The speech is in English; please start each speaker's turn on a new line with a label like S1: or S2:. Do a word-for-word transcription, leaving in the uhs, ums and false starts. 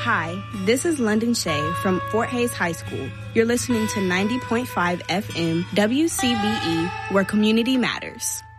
S1: Hi, this is London Shea from Fort Hays High School. You're listening to ninety point five F M W C B E, where community matters.